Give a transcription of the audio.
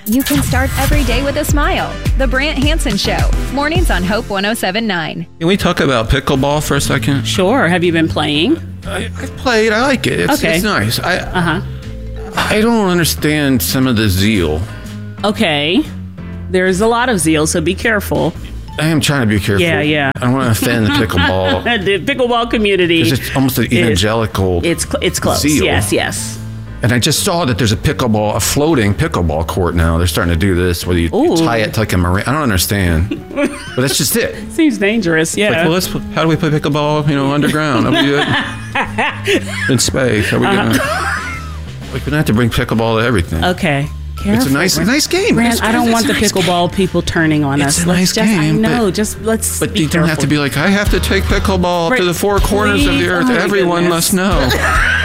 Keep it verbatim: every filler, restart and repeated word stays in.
You can start every day with a smile. The Brant Hansen Show. Mornings on Hope one oh seven point nine. Can we talk about pickleball for a second? Sure. Have you been playing? I, I played. I like it. It's, Okay. it's nice. I, Uh-huh. I don't understand some of the zeal. Okay. There's a lot of zeal, so be careful. I am trying to be careful. Yeah, yeah. I don't want to offend the pickleball. The pickleball community. It's just almost an evangelical It's cl- it's close. zeal. Yes, yes. And I just saw that there's a pickleball, a floating pickleball court now. They're starting to do this where you Ooh. tie it to like a marine. I don't understand. But that's just it. Seems dangerous. Yeah. Like, well, let's, how do we play pickleball, you know, underground? Are we good? In space. Are we Uh-huh. going Like, we don't have to bring pickleball to everything. Okay. Careful. It's a nice, Grant. nice game. Grant, It's- I don't it's want a the nice pickleball people turning on It's us. a Let's nice just, I game, know. but- just let's. But be you don't have to careful. be like, I have to take pickleball Right. to the four corners of Please. the earth. Oh, my Everyone goodness. must know.